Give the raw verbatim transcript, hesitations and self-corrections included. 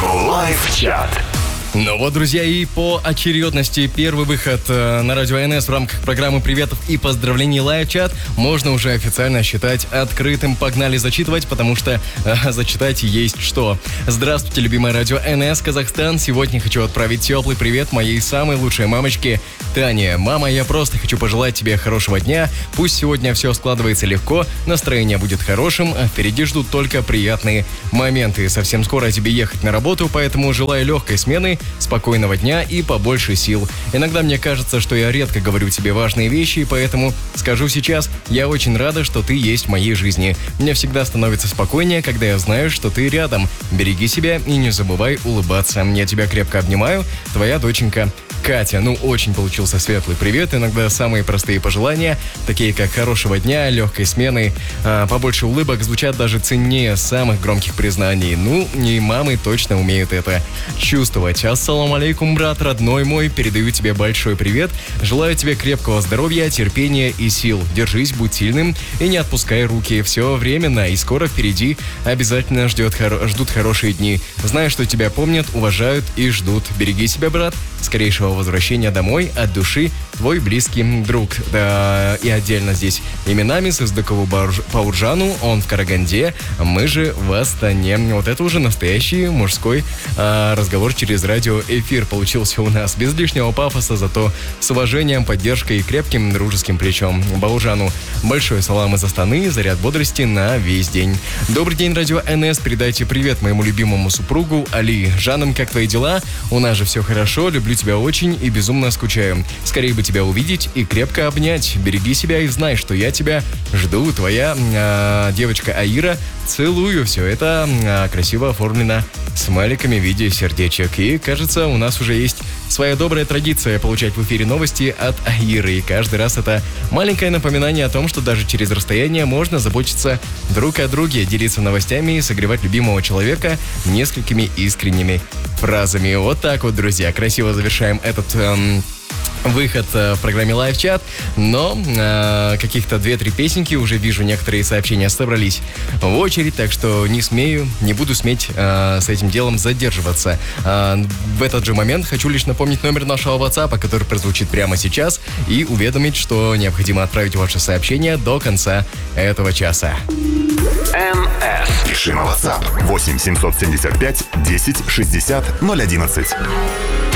Лайв-чат. Ну вот, друзья, и по очередности первый выход э, на радио эн эс в рамках программы приветов и поздравлений лайв-чат можно уже официально считать открытым. Погнали зачитывать, потому что э, зачитать есть что. Здравствуйте, любимое радио эн эс Казахстан. Сегодня хочу отправить теплый привет моей самой лучшей мамочке Тане. Мама, я просто хочу пожелать тебе хорошего дня. Пусть сегодня все складывается легко, настроение будет хорошим, а впереди ждут только приятные моменты. Совсем скоро тебе ехать на работу, поэтому желаю легкой смены, спокойного дня и побольше сил. Иногда мне кажется, что я редко говорю тебе важные вещи, поэтому скажу сейчас, я очень рада, что ты есть в моей жизни. Мне всегда становится спокойнее, когда я знаю, что ты рядом. Береги себя и не забывай улыбаться. Я тебя крепко обнимаю, твоя доченька Катя. Ну, очень получился светлый привет. Иногда самые простые пожелания, такие как хорошего дня, легкой смены, а, побольше улыбок, звучат даже ценнее самых громких признаний. Ну, и мамы точно умеют это чувствовать. Ассаламу алейкум, брат родной мой. Передаю тебе большой привет. Желаю тебе крепкого здоровья, терпения и сил. Держись, будь сильным и не отпускай руки. Все временно, и скоро впереди обязательно ждет, хоро- ждут хорошие дни. Знаю, что тебя помнят, уважают и ждут. Береги себя, брат. Скорейшего возвращения домой от души, твой близкий друг. Да, и отдельно здесь именами Сыздыкову Пауржану, он в Караганде, мы же в Астане. Вот это уже настоящий мужской а, разговор через радиоэфир получился у нас. Без лишнего пафоса, зато с уважением, поддержкой и крепким дружеским плечом. Бауржану большой салам из Астаны, заряд бодрости на весь день. Добрый день, радио эн эс, передайте привет моему любимому супругу Али. Жанам, как твои дела? У нас же все хорошо, люблю тебя очень и безумно скучаю. Скорее бы тебя увидеть и крепко обнять. Береги себя и знай, что я тебя жду. Твоя э, девочка Аира. Целую. Все это э, красиво оформлено смайликами в виде сердечек. И, кажется, у нас уже есть своя добрая традиция получать в эфире новости от Аиры. И каждый раз это маленькое напоминание о том, что даже через расстояние можно заботиться друг о друге, делиться новостями и согревать любимого человека несколькими искренними фразами. Вот так вот, друзья. Красиво завершаем этот эм, выход э, в программе лайв-чат. Но э, каких-то две-три песенки, уже вижу, некоторые сообщения собрались в очередь, так что не смею, не буду сметь э, с этим делом задерживаться. Э, в этот же момент хочу лишь напомнить номер нашего WhatsApp, который прозвучит прямо сейчас, и уведомить, что необходимо отправить ваше сообщение до конца этого часа. эн эс. Пиши на WhatsApp восемь семьсот семьдесят пять десять шестьдесят ноль одиннадцать.